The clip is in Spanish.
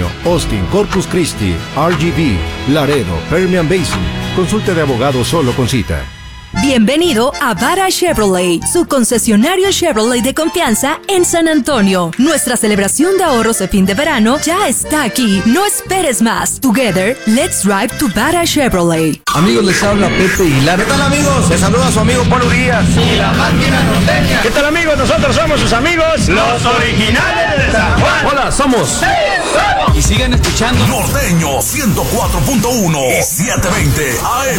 Antonio, Austin, Corpus Christi, RGV, Laredo, Permian Basin. Consulte de abogado solo con cita. Bienvenido a Vara Chevrolet, su concesionario Chevrolet de confianza en San Antonio. Nuestra celebración de ahorros de fin de verano ya está aquí. No esperes más. Together, let's drive to Vara Chevrolet. Amigos, les habla Pepe Hilar. ¿Qué tal, amigos? Les saluda su amigo Polo Urias y la máquina norteña. ¿Qué tal, amigos? Nosotros somos sus amigos, los originales de San Juan. Hola, somos y sigan escuchando Norteño 104.1 y 720 AM.